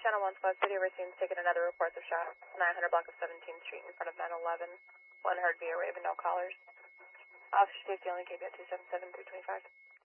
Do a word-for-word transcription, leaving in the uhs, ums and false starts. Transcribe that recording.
Channel one Squad City, Racine's taken another reports of shots. nine hundred block of seventeenth Street in front of nine eleven. One heard via Raven, no callers. Officer safety only K B at two seven seven, three twenty-five.